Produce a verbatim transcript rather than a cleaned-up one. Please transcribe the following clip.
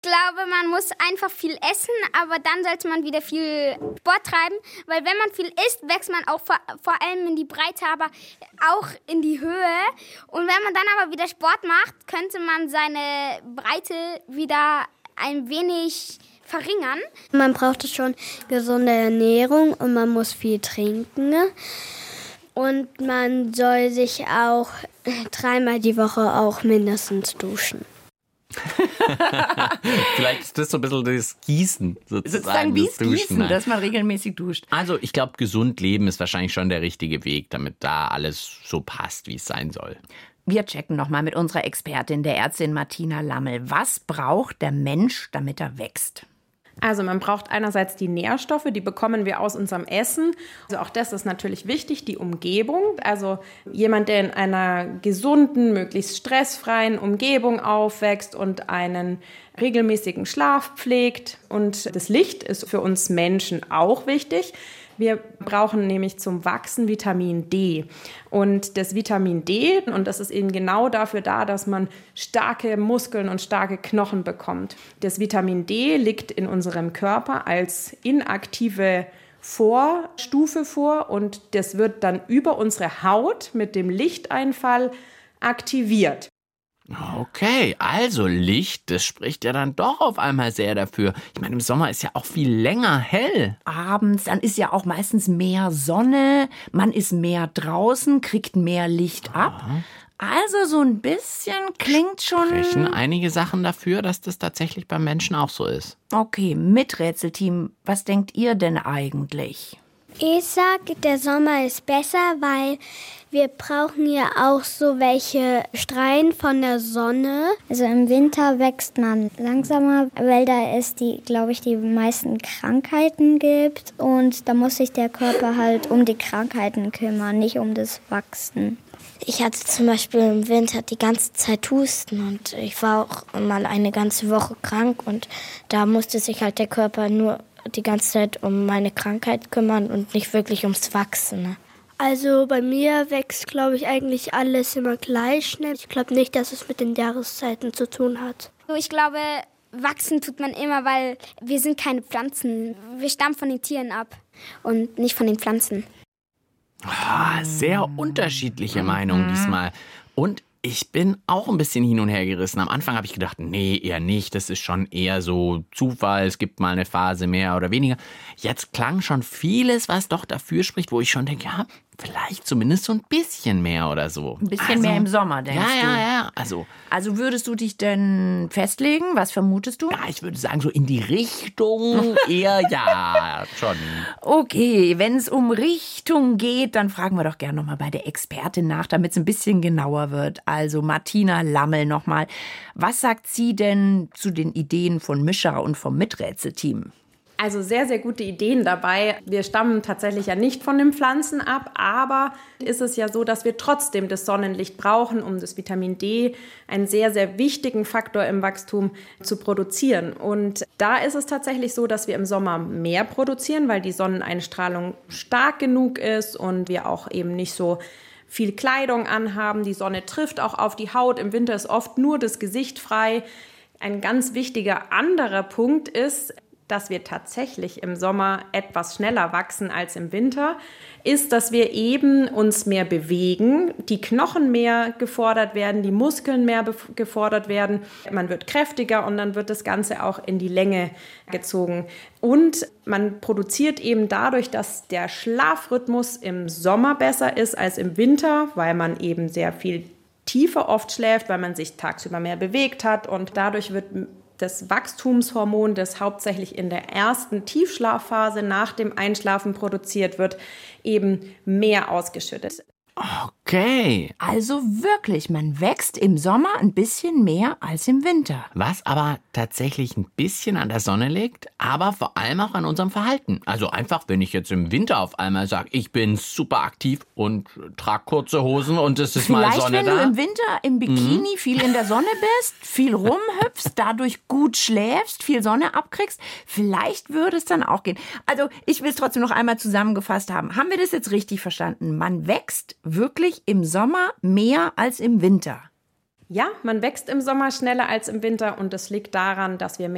glaube, man muss einfach viel essen, aber dann sollte man wieder viel Sport treiben, weil wenn man viel isst, wächst man auch vor, vor allem in die Breite, aber auch in die Höhe. Und wenn man dann aber wieder Sport macht, könnte man seine Breite wieder ein wenig verringern. Man braucht schon gesunde Ernährung und man muss viel trinken. Und man soll sich auch dreimal die Woche auch mindestens duschen. Vielleicht ist das so ein bisschen das Gießen sozusagen. Sozusagen wie das Gießen, Nein. dass man regelmäßig duscht. Also ich glaube, gesund leben ist wahrscheinlich schon der richtige Weg, damit da alles so passt, wie es sein soll. Wir checken nochmal mit unserer Expertin, der Ärztin Martina Lammel. Was braucht der Mensch, damit er wächst? Also man braucht einerseits die Nährstoffe, die bekommen wir aus unserem Essen. Also auch das ist natürlich wichtig, die Umgebung. Also jemand, der in einer gesunden, möglichst stressfreien Umgebung aufwächst und einen regelmäßigen Schlaf pflegt. Und das Licht ist für uns Menschen auch wichtig. Wir brauchen nämlich zum Wachsen Vitamin D. Und das Vitamin D, und das ist eben genau dafür da, dass man starke Muskeln und starke Knochen bekommt. Das Vitamin D liegt in unserem Körper als inaktive Vorstufe vor und das wird dann über unsere Haut mit dem Lichteinfall aktiviert. Okay, also Licht, das spricht ja dann doch auf einmal sehr dafür. Ich meine, im Sommer ist ja auch viel länger hell. Abends, dann ist ja auch meistens mehr Sonne, man ist mehr draußen, kriegt mehr Licht ab. Also so ein bisschen klingt schon... Sprechen einige Sachen dafür, dass das tatsächlich beim Menschen auch so ist. Okay, Miträtselteam, was denkt ihr denn eigentlich? Ich sage, der Sommer ist besser, weil wir brauchen ja auch so welche Strahlen von der Sonne. Also im Winter wächst man langsamer, weil da es die, glaube ich, die meisten Krankheiten gibt. Und da muss sich der Körper halt um die Krankheiten kümmern, nicht um das Wachsen. Ich hatte zum Beispiel im Winter die ganze Zeit Husten und ich war auch mal eine ganze Woche krank und da musste sich halt der Körper nur die ganze Zeit um meine Krankheit kümmern und nicht wirklich ums Wachsen. Ne? Also bei mir wächst, glaube ich, eigentlich alles immer gleich schnell. Ich glaube nicht, dass es mit den Jahreszeiten zu tun hat. Ich glaube, wachsen tut man immer, weil wir sind keine Pflanzen. Wir stammen von den Tieren ab und nicht von den Pflanzen. Ah, sehr unterschiedliche Meinungen diesmal. Und ich bin auch ein bisschen hin und her gerissen. Am Anfang habe ich gedacht, nee, eher nicht. Das ist schon eher so Zufall. Es gibt mal eine Phase mehr oder weniger. Jetzt klang schon vieles, was doch dafür spricht, wo ich schon denke, ja, vielleicht zumindest so ein bisschen mehr oder so. Ein bisschen also, mehr im Sommer, denkst ja, du? Ja, ja, ja. Also, also würdest du dich denn festlegen? Was vermutest du? Ja, ich würde sagen, so in die Richtung eher ja, schon. Okay, wenn es um Richtung geht, dann fragen wir doch gerne nochmal bei der Expertin nach, damit es ein bisschen genauer wird. Also Martina Lammel nochmal. Was sagt sie denn zu den Ideen von Mischa und vom Miträtselteam? Also sehr, sehr gute Ideen dabei. Wir stammen tatsächlich ja nicht von den Pflanzen ab, aber ist es ja so, dass wir trotzdem das Sonnenlicht brauchen, um das Vitamin D, einen sehr, sehr wichtigen Faktor im Wachstum, zu produzieren. Und da ist es tatsächlich so, dass wir im Sommer mehr produzieren, weil die Sonneneinstrahlung stark genug ist und wir auch eben nicht so viel Kleidung anhaben. Die Sonne trifft auch auf die Haut. Im Winter ist oft nur das Gesicht frei. Ein ganz wichtiger anderer Punkt ist, dass wir tatsächlich im Sommer etwas schneller wachsen als im Winter, ist, dass wir eben uns mehr bewegen, die Knochen mehr gefordert werden, die Muskeln mehr gefordert werden, man wird kräftiger und dann wird das Ganze auch in die Länge gezogen. Und man produziert eben dadurch, dass der Schlafrhythmus im Sommer besser ist als im Winter, weil man eben sehr viel tiefer oft schläft, weil man sich tagsüber mehr bewegt hat und dadurch wird das Wachstumshormon, das hauptsächlich in der ersten Tiefschlafphase nach dem Einschlafen produziert wird, eben mehr ausgeschüttet. Okay. Also wirklich, man wächst im Sommer ein bisschen mehr als im Winter. Was aber tatsächlich ein bisschen an der Sonne liegt, aber vor allem auch an unserem Verhalten. Also einfach, wenn ich jetzt im Winter auf einmal sage, ich bin super aktiv und trage kurze Hosen und es ist Vielleicht, mal Sonne wenn da. du im Winter im Bikini mhm. viel in der Sonne bist, viel rumhüpfst, dadurch gut schläfst, viel Sonne abkriegst, vielleicht würde es dann auch gehen. Also ich will es trotzdem noch einmal zusammengefasst haben. Haben wir das jetzt richtig verstanden? Man wächst wirklich im Sommer mehr als im Winter. Ja, man wächst im Sommer schneller als im Winter und das liegt daran, dass wir mehr